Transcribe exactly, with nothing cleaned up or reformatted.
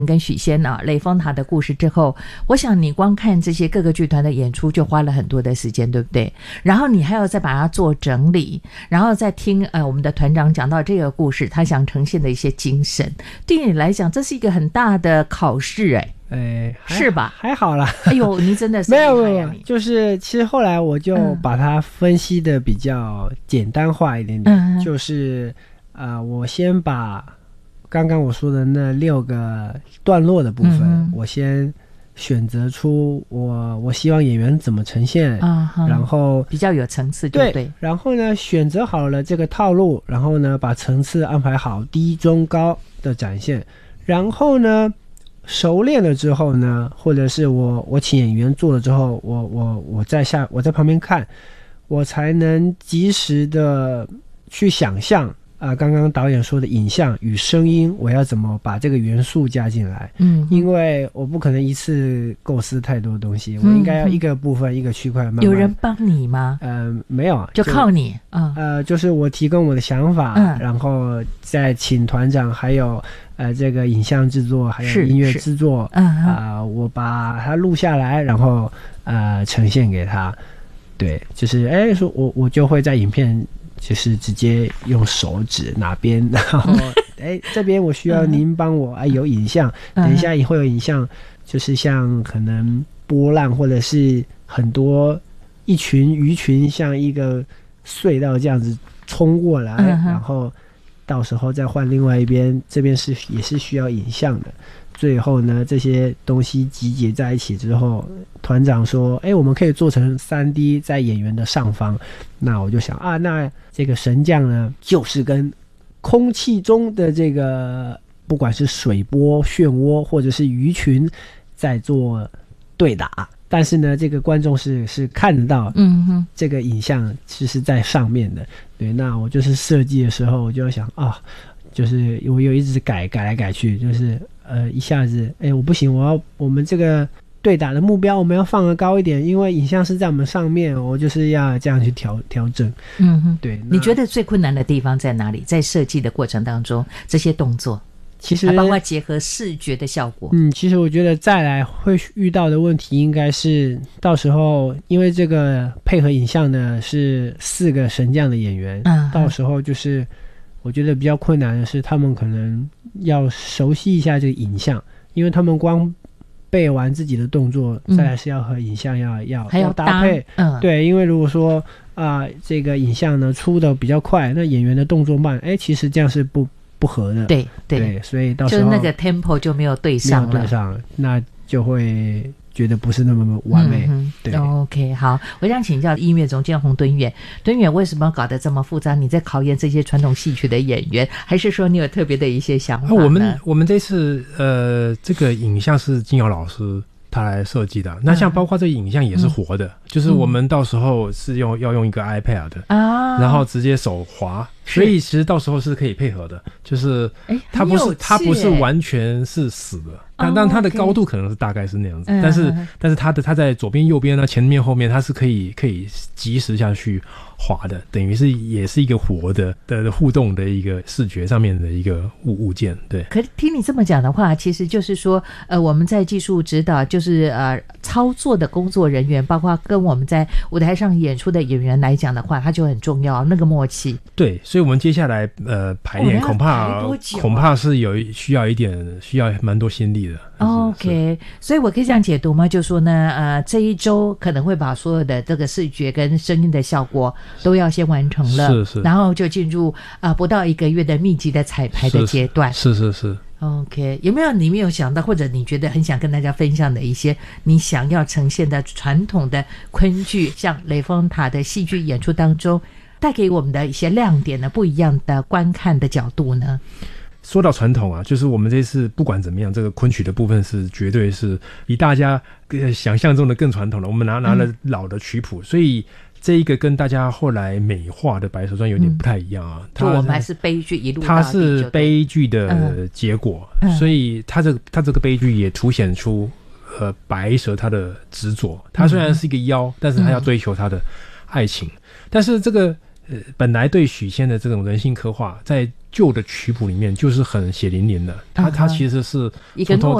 跟许仙啊雷峰塔的故事之后，我想你光看这些各个剧团的演出就花了很多的时间，对不对？然后你还要再把它做整理，然后再听呃我们的团长讲到这个故事他想呈现的一些精神，对你来讲这是一个很大的考试哎。 哎， 是吧？ 还好啦。 哎呦，你真的是没有没有，就是其实后来我就把它分析的比较简单化一点点，嗯、就是呃，我先把刚刚我说的那六个段落的部分，嗯、我先选择出我我希望演员怎么呈现，啊、然后比较有层次就 对, 对。 然后呢，选择好了这个套路，然后呢，把层次安排好，低中高的展现，然后呢。熟练了之后呢，或者是我我请演员做了之后，我我我在下我在旁边看，我才能及时的去想象啊、呃，刚刚导演说的影像与声音，我要怎么把这个元素加进来？嗯，因为我不可能一次构思太多东西，嗯、我应该要一个部分、嗯、一个区块慢慢。 有人帮你吗？ 呃，没有， 就靠你啊、 嗯。呃，就是我提供我的想法，嗯、然后再请团长还有。呃，这个影像制作还有音乐制作，啊、呃，我把它录下来，然后呃呈现给他。对，就是哎，说我我就会在影片就是直接用手指哪边，然后哎这边我需要您帮我哎有影像，等一下也会有影像，就是像可能波浪或者是很多一群鱼群像一个隧道这样子冲过来，嗯、然后。到时候再换另外一边，这边是也是需要影像的。最后呢，这些东西集结在一起之后，团长说：“哎，我们可以做成 三 D 在演员的上方。”那我就想啊，那这个神将呢，就是跟空气中的这个不管是水波、漩涡或者是鱼群在做对打。但是呢，这个观众是是看得到，嗯哼，这个影像是是在上面的，对。那我就是设计的时候，我就想啊，就是我有一直改改来改去，就是呃一下子，哎，我不行，我要我们这个对打的目标我们要放得高一点，因为影像是在我们上面，我就是要这样去调调整，嗯哼，对。 你觉得最困难的地方在哪里？在设计的过程当中，这些动作。 其实包括结合视觉的效果。 嗯，其实我觉得再来会遇到的问题应该是到时候，因为这个配合影像的是四个神将的演员，嗯，到时候就是我觉得比较困难的是他们可能要熟悉一下这个影像，因为他们光背完自己的动作，嗯、再来是要和影像要要还要搭配，嗯，对，因为如果说啊、呃、这个影像呢出的比较快，那演员的动作慢，哎，其实这样是不。不合的， 对 对, 对，所以到时候就那个 tempo 就没有对上了， 没有对上，那就会觉得不是那么完美。嗯、对 ，OK， 好，我想请教音乐总监洪敦远，敦远为什么搞得这么复杂？你在考验这些传统戏曲的演员，还是说你有特别的一些想法呢？ 我们我们这次呃，这个影像是金瑶老师他来设计的，那像包括这个影像也是活的，嗯、就是我们到时候是用要用一个 iPad 的啊，然后直接手滑。所以其实到时候是可以配合的，就是它不是它不是完全是死的，但但它的高度可能是大概是那样子，但是但是它的它在左边右边呢，前面后面它是可以可以及时下去滑的，等于是也是一个活的的互动的一个视觉上面的一个物物件。对。 可是听你这么讲的话，其实就是说，呃，我们在技术指导，就是呃操作的工作人员，包括跟我们在舞台上演出的演员来讲的话，它就很重要，那个默契。 对，所以我们接下来呃排练恐怕、哦啊、恐怕是有需要一点需要蛮多心力的。 OK， 所以我可以这样解读吗？就说呢，呃，这一周可能会把所有的这个视觉跟声音的效果都要先完成了， 是是， 然后就进入啊、呃、不到一个月的密集的彩排的阶段， 是是 是, 是 OK， 有没有你没有想到，或者你觉得很想跟大家分享的一些你想要呈现的传统的昆剧，像雷峰塔的戏剧演出当中，带给我们的一些亮点呢？不一样的观看的角度呢？ 说到传统啊，就是我们这次不管怎么样，这个昆曲的部分是绝对是比大家想象中的更传统的。我们拿拿了老的曲谱，嗯、所以这一个跟大家后来美化的《白蛇传》有点不太一样啊。 就、嗯、我们还是悲剧一路到底， 它是悲剧的结果，嗯、所以它这它这个悲剧也凸显出呃白蛇它的执着。它虽然是一个妖，嗯、但是它要追求它的爱情。嗯、但是这个呃，本来对许仙的这种人性刻画，在旧的曲谱里面就是很血淋淋的，他他其实是从头